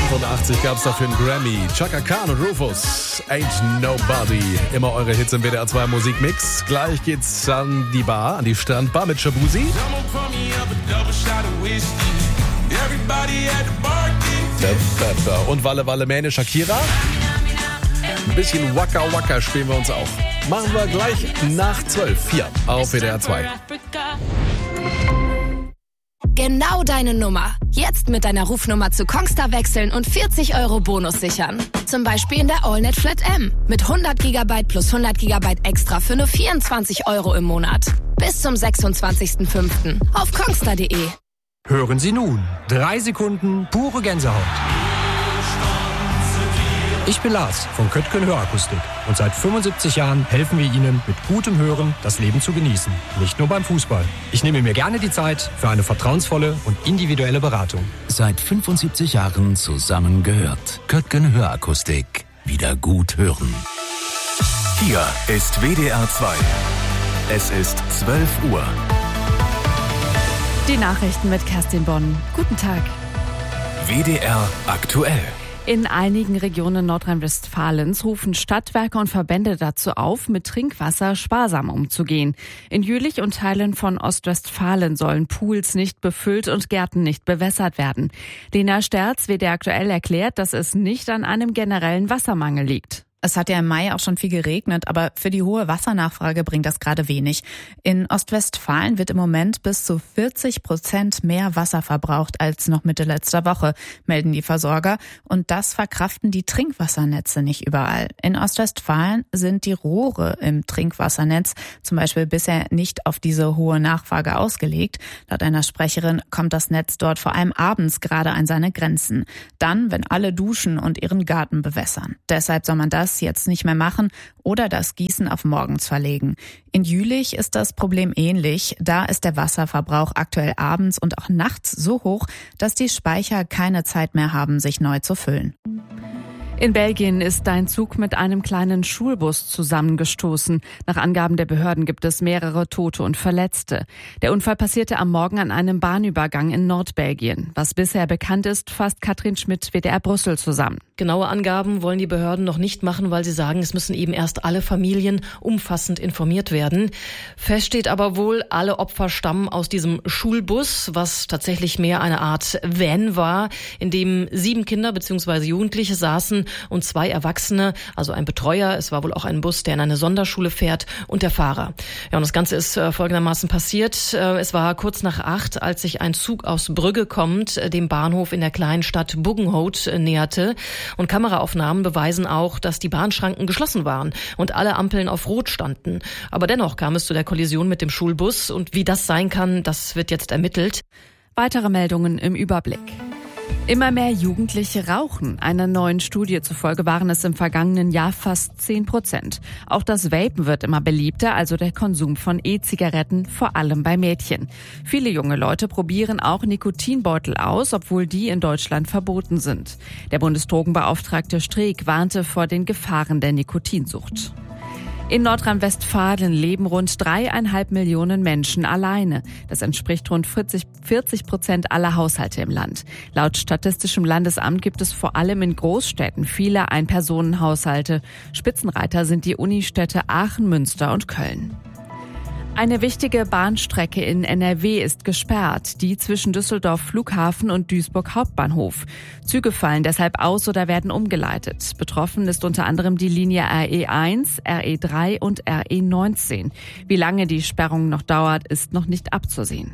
1985 gab es dafür einen Grammy. Chaka Khan und Rufus, Ain't Nobody. Immer eure Hits im WDR 2 Musikmix. Gleich geht's an die Bar, an die Strandbar mit Shabuzi. Und Walle Walle Mähne Shakira. Ein bisschen Waka Waka spielen wir uns auch. Machen wir gleich nach 12 hier auf WDR 2. Genau deine Nummer. Jetzt mit deiner Rufnummer zu Kongstar wechseln und 40 € Bonus sichern. Zum Beispiel in der AllNet Flat M. Mit 100 GB plus 100 GB extra für nur 24 € im Monat. Bis zum 26.05. auf kongstar.de. Hören Sie nun 3 Sekunden pure Gänsehaut. Ich bin Lars von Köttgen Hörakustik und seit 75 Jahren helfen wir Ihnen mit gutem Hören das Leben zu genießen. Nicht nur beim Fußball. Ich nehme mir gerne die Zeit für eine vertrauensvolle und individuelle Beratung. Seit 75 Jahren zusammengehört. Köttgen Hörakustik. Wieder gut hören. Hier ist WDR 2. Es ist 12 Uhr. Die Nachrichten mit Kerstin Bonn. Guten Tag. WDR aktuell. In einigen Regionen Nordrhein-Westfalens rufen Stadtwerke und Verbände dazu auf, mit Trinkwasser sparsam umzugehen. In Jülich und Teilen von Ostwestfalen sollen Pools nicht befüllt und Gärten nicht bewässert werden. Lena Sterz, WDR aktuell, erklärt, dass es nicht an einem generellen Wassermangel liegt. Es hat ja im Mai auch schon viel geregnet, aber für die hohe Wassernachfrage bringt das gerade wenig. In Ostwestfalen wird im Moment bis zu 40% mehr Wasser verbraucht als noch Mitte letzter Woche, melden die Versorger. Und das verkraften die Trinkwassernetze nicht überall. In Ostwestfalen sind die Rohre im Trinkwassernetz zum Beispiel bisher nicht auf diese hohe Nachfrage ausgelegt. Laut einer Sprecherin kommt das Netz dort vor allem abends gerade an seine Grenzen. Dann, wenn alle duschen und ihren Garten bewässern. Deshalb soll man das jetzt nicht mehr machen oder das Gießen auf morgens verlegen. In Jülich ist das Problem ähnlich. Da ist der Wasserverbrauch aktuell abends und auch nachts so hoch, dass die Speicher keine Zeit mehr haben, sich neu zu füllen. In Belgien ist ein Zug mit einem kleinen Schulbus zusammengestoßen. Nach Angaben der Behörden gibt es mehrere Tote und Verletzte. Der Unfall passierte am Morgen an einem Bahnübergang in Nordbelgien. Was bisher bekannt ist, fasst Katrin Schmidt, WDR Brüssel, zusammen. Genaue Angaben wollen die Behörden noch nicht machen, weil sie sagen, es müssen eben erst alle Familien umfassend informiert werden. Fest steht aber wohl, alle Opfer stammen aus diesem Schulbus, was tatsächlich mehr eine Art Van war, in dem 7 Kinder bzw. Jugendliche saßen und 2 Erwachsene, also ein Betreuer. Es war wohl auch ein Bus, der in eine Sonderschule fährt, und der Fahrer. Ja, und das Ganze ist folgendermaßen passiert. Es war kurz nach 8, als sich ein Zug aus Brügge kommend dem Bahnhof in der kleinen Stadt Buggenhout näherte. Und Kameraaufnahmen beweisen auch, dass die Bahnschranken geschlossen waren und alle Ampeln auf Rot standen. Aber dennoch kam es zu der Kollision mit dem Schulbus. Und wie das sein kann, das wird jetzt ermittelt. Weitere Meldungen im Überblick. Immer mehr Jugendliche rauchen. Einer neuen Studie zufolge waren es im vergangenen Jahr fast 10%. Auch das Vapen wird immer beliebter, also der Konsum von E-Zigaretten, vor allem bei Mädchen. Viele junge Leute probieren auch Nikotinbeutel aus, obwohl die in Deutschland verboten sind. Der Bundesdrogenbeauftragte Streeck warnte vor den Gefahren der Nikotinsucht. In Nordrhein-Westfalen leben rund 3,5 Millionen Menschen alleine. Das entspricht rund 40% aller Haushalte im Land. Laut Statistischem Landesamt gibt es vor allem in Großstädten viele Ein-Personen-Haushalte. Spitzenreiter sind die Unistädte Aachen, Münster und Köln. Eine wichtige Bahnstrecke in NRW ist gesperrt, die zwischen Düsseldorf Flughafen und Duisburg Hauptbahnhof. Züge fallen deshalb aus oder werden umgeleitet. Betroffen ist unter anderem die Linie RE1, RE3 und RE19. Wie lange die Sperrung noch dauert, ist noch nicht abzusehen.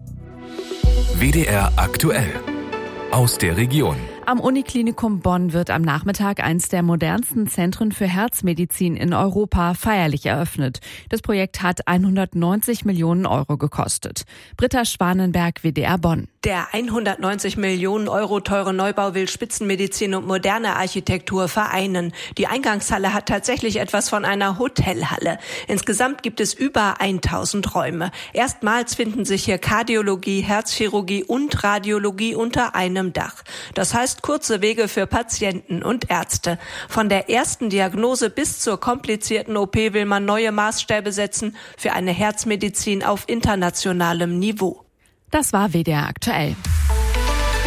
WDR aktuell. Aus der Region. Am Uniklinikum Bonn wird am Nachmittag eines der modernsten Zentren für Herzmedizin in Europa feierlich eröffnet. Das Projekt hat 190 Millionen € gekostet. Britta Schwanenberg, WDR Bonn. Der 190 Millionen € teure Neubau will Spitzenmedizin und moderne Architektur vereinen. Die Eingangshalle hat tatsächlich etwas von einer Hotelhalle. Insgesamt gibt es über 1000 Räume. Erstmals finden sich hier Kardiologie, Herzchirurgie und Radiologie unter einem Dach. Das heißt kurze Wege für Patienten und Ärzte. Von der ersten Diagnose bis zur komplizierten OP will man neue Maßstäbe setzen für eine Herzmedizin auf internationalem Niveau. Das war WDR aktuell.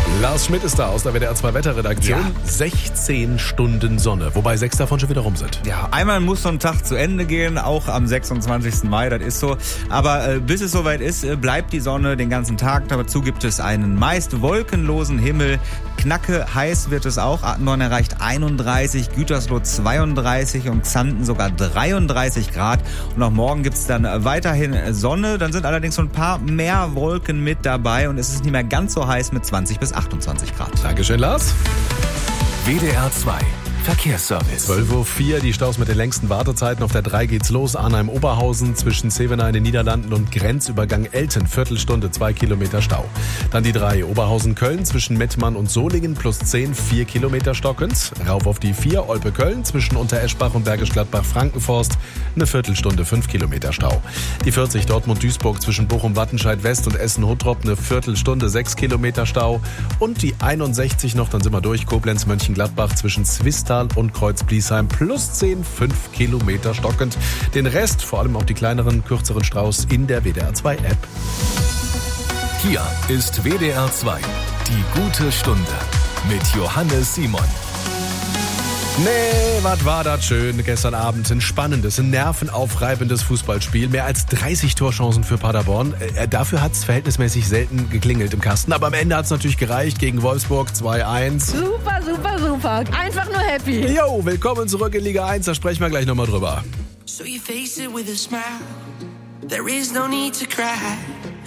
Lars Schmidt ist da aus der WDR 2 Wetterredaktion. Ja. 16 Stunden Sonne, wobei 6 davon schon wieder rum sind. Ja, einmal muss so ein Tag zu Ende gehen, auch am 26. Mai, das ist so. Aber bis es soweit ist, bleibt die Sonne den ganzen Tag. Dazu gibt es einen meist wolkenlosen Himmel. Knacke heiß wird es auch. Attendorn erreicht 31, Gütersloh 32 und Xanten sogar 33 Grad. Und auch morgen gibt es dann weiterhin Sonne. Dann sind allerdings so ein paar mehr Wolken mit dabei und es ist nicht mehr ganz so heiß mit 20 bis 28 Grad. Dankeschön, Lars. WDR 2 Verkehrsservice. 12.04 Uhr, die Staus mit den längsten Wartezeiten. Auf der 3 geht's los. Arnheim-Oberhausen zwischen Zevenaar in den Niederlanden und Grenzübergang Elten. Viertelstunde, 2 Kilometer Stau. Dann die 3 Oberhausen-Köln zwischen Mettmann und Solingen plus 10, 4 Kilometer stockend. Rauf auf die 4 Olpe-Köln zwischen Untereschbach und Bergisch Gladbach-Frankenforst. Eine Viertelstunde, 5 Kilometer Stau. Die 40 Dortmund-Duisburg zwischen Bochum-Wattenscheid-West und Essen-Huttrop. Eine Viertelstunde, 6 Kilometer Stau. Und die 61 noch, dann sind wir durch. Koblenz-Mönchengladbach zwischen Zwistal und Kreuz-Bliesheim plus 10, 5 Kilometer stockend. Den Rest, vor allem auch die kleineren, kürzeren Staus in der WDR 2 App. Hier ist WDR 2, die gute Stunde mit Johannes Simon. Nee, was war das schön gestern Abend. Ein spannendes, ein nervenaufreibendes Fußballspiel. Mehr als 30 Torchancen für Paderborn. Dafür hat es verhältnismäßig selten geklingelt im Kasten. Aber am Ende hat es natürlich gereicht gegen Wolfsburg 2-1. Super, super, super. Einfach nur happy. Jo, willkommen zurück in Liga 1. Da sprechen wir gleich nochmal drüber. So you face it with a smile. There is no need to cry.